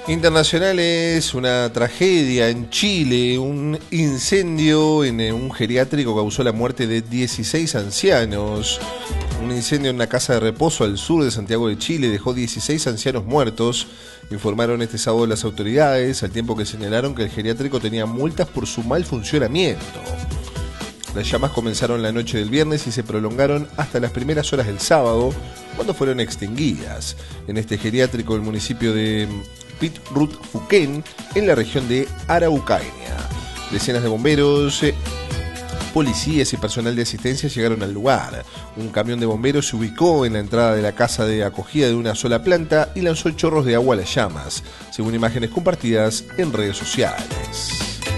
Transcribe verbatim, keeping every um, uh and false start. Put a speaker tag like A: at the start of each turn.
A: Internacionales, una tragedia en Chile, un incendio en un geriátrico causó la muerte de dieciséis ancianos. Un incendio en una casa de reposo al sur de Santiago de Chile dejó dieciséis ancianos muertos, informaron este sábado las autoridades, al tiempo que señalaron que el geriátrico tenía multas por su mal funcionamiento. Las llamas comenzaron la noche del viernes y se prolongaron hasta las primeras horas del sábado, cuando fueron extinguidas en este geriátrico del municipio de Pitrut-Fuquén, en la región de Araucanía. Decenas de bomberos, eh, policías y personal de asistencia llegaron al lugar. Un camión de bomberos se ubicó en la entrada de la casa de acogida de una sola planta y lanzó chorros de agua a las llamas, según imágenes compartidas en redes sociales.